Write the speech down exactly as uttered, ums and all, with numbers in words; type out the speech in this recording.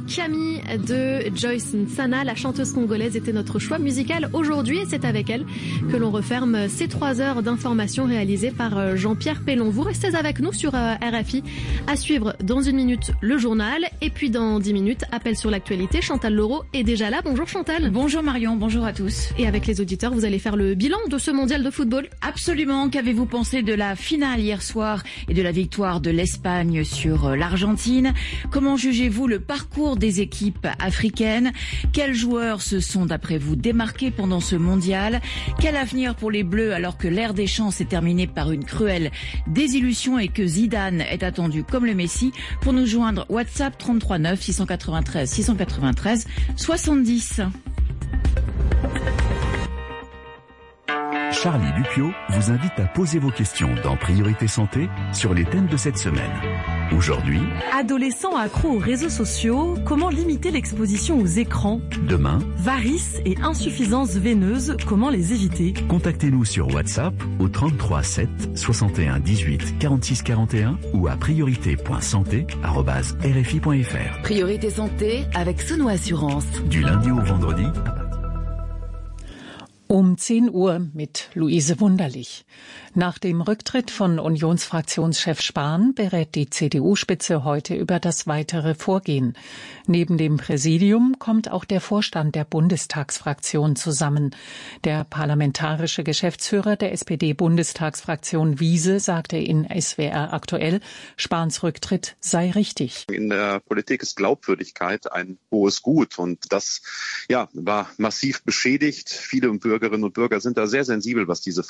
Camille de Joyce Nsana, la chanteuse congolaise, était notre choix musical aujourd'hui et c'est avec elle que l'on referme ces trois heures d'informations réalisées par Jean-Pierre Pellon. Vous restez avec nous sur R F I. À suivre dans une minute le journal et puis dans dix minutes, appel sur l'actualité. Chantal Laureau est déjà là. Bonjour Chantal. Bonjour Marion, bonjour à tous. Et avec les auditeurs, vous allez faire le bilan de ce mondial de football. Absolument. Qu'avez-vous pensé de la finale hier soir et de la victoire de l'Espagne sur l'Argentine? Comment jugez-vous le parcours des équipes africaines? Quels joueurs se sont d'après vous démarqués pendant ce mondial? Quel avenir pour les Bleus alors que l'ère des champs s'est terminée par une cruelle désillusion et que Zidane est attendu comme le Messi? Pour nous joindre, WhatsApp trente-trois neuf six cent quatre-vingt-treize six cent quatre-vingt-treize soixante-dix. Charlie Dupio vous invite à poser vos questions dans Priorité Santé sur les thèmes de cette semaine. Aujourd'hui, adolescents accros aux réseaux sociaux, comment limiter l'exposition aux écrans? Demain, varices et insuffisances veineuses, comment les éviter? Contactez-nous sur WhatsApp au trente-trois sept soixante et un dix-huit quarante-six quarante et un ou à priorité point santé arobase r f i point f r. Priorité Santé avec Sono Assurance. Du lundi au vendredi. Um zehn Uhr mit Luise Wunderlich. Nach dem Rücktritt von Unionsfraktionschef Spahn berät die C D U-Spitze heute über das weitere Vorgehen. Neben dem Präsidium kommt auch der Vorstand der Bundestagsfraktion zusammen. Der parlamentarische Geschäftsführer der S P D-Bundestagsfraktion Wiese sagte in S W R aktuell, Spahns Rücktritt sei richtig. In der Politik ist Glaubwürdigkeit ein hohes Gut und das ja, war massiv beschädigt. Viele Bürgerinnen und Bürger sind da sehr sensibel, was diese